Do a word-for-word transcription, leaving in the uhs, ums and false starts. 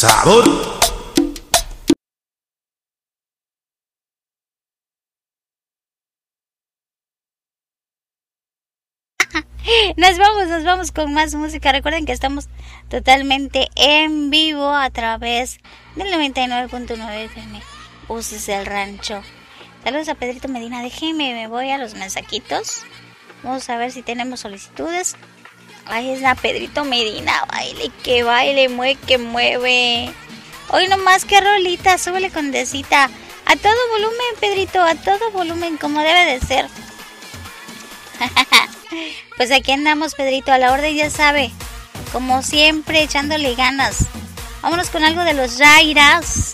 Sabor. Nos vamos, nos vamos con más música. Recuerden que estamos totalmente en vivo a través del noventa y nueve punto nueve F M, Voces del Rancho. Saludos a Pedrito Medina. Déjenme, me voy a los mensajitos. Vamos a ver si tenemos solicitudes. Ahí está Pedrito Medina. Baile, que baile, mueve, que mueve. Hoy nomás que rolita, súbele condecita. A todo volumen, Pedrito, a todo volumen, como debe de ser. Pues aquí andamos, Pedrito, a la orden, ya sabe. Como siempre, echándole ganas. Vámonos con algo de los Jairas.